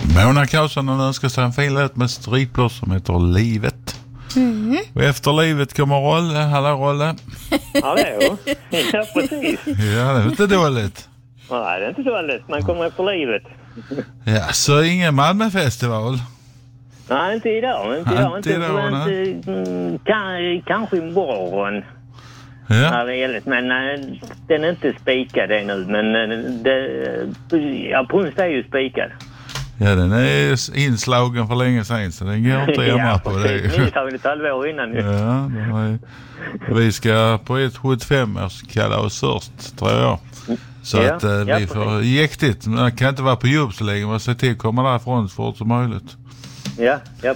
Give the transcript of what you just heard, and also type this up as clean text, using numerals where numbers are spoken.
Mona Karlsson önskar sig en fin låt med Strypblås som heter Livet. Och efter livet kommer Rolle. Hallå Rolle. Hallå. Ja, precis. Ja, det är inte dåligt. Nej, det är inte dåligt. Man kommer efter livet. Ja, så ingen Malmöfestival. Nej, inte idag. Kanske imorgon. Ja. Men den är inte spikad ännu. Men på onsdag är ju spikad. Ja, den är inslagen för länge sedan så den går inte hemma på det. Ni tar ett halvår innan. Ja, vi ska på ett 75-års kalla oss först, tror jag. Så att vi får jäktigt. Man kan inte vara på jobb så länge. Man ser till att komma därifrån så fort som möjligt. Ja,